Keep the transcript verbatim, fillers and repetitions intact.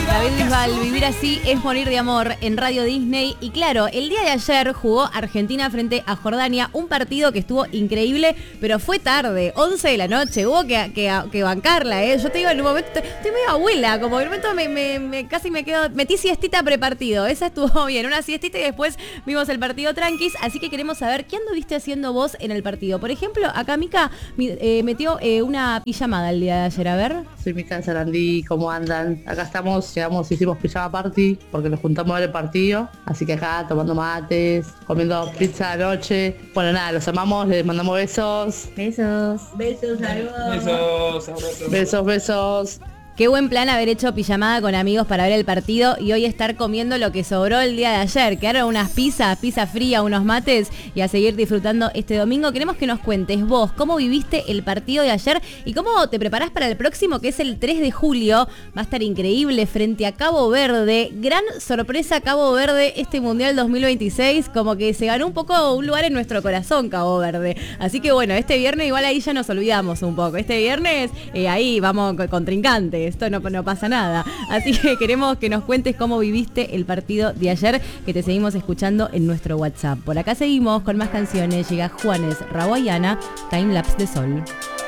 David Bisbal, Vivir así es morir de amor en Radio Disney. Y claro, el día de ayer jugó Argentina frente a Jordania, un partido que estuvo increíble, pero fue tarde, once de la noche, hubo que, que, que bancarla, ¿eh? Yo te digo, en un momento, estoy medio abuela, como en un momento me, me, me, casi me quedo, metí siestita prepartido, esa estuvo bien, una siestita y después vimos el partido tranquis, así que queremos saber, ¿qué anduviste haciendo vos en el partido? Por ejemplo, acá Mica eh, metió eh, una pijamada el día de ayer, a ver. Soy Mica de Sarandí, ¿cómo andan? Acá estamos, llegamos, hicimos pijama party porque nos juntamos a ver el partido, así que acá tomando mates, comiendo pizza de noche. Bueno, nada, los amamos, les mandamos besos. Besos. Besos, saludos. Besos, abrazos. Besos, besos. Qué buen plan haber hecho pijamada con amigos para ver el partido y hoy estar comiendo lo que sobró el día de ayer. Quedaron unas pizzas, pizza fría, unos mates y a seguir disfrutando este domingo. Queremos que nos cuentes vos cómo viviste el partido de ayer y cómo te preparás para el próximo, que es el tres de julio. Va a estar increíble frente a Cabo Verde. Gran sorpresa Cabo Verde este Mundial dos mil veintiséis. Como que se ganó un poco un lugar en nuestro corazón Cabo Verde. Así que bueno, este viernes igual ahí ya nos olvidamos un poco. Este viernes eh, ahí vamos con contrincantes. Esto no, no pasa nada. Así que queremos que nos cuentes cómo viviste el partido de ayer, que te seguimos escuchando en nuestro WhatsApp. Por acá seguimos con más canciones. Llega Juanes Raguayana, Time Lapse de Sol.